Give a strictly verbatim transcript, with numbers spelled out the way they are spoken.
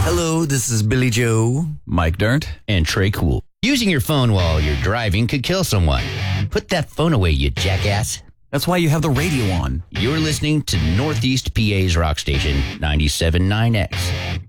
Hello, this is Billy Joe. Mike Dirnt. And Trey Cool. Using your phone while you're driving could kill someone. Put that phone away, you jackass. That's why you have the radio on. You're listening to Northeast P A's rock station, ninety-seven point nine X.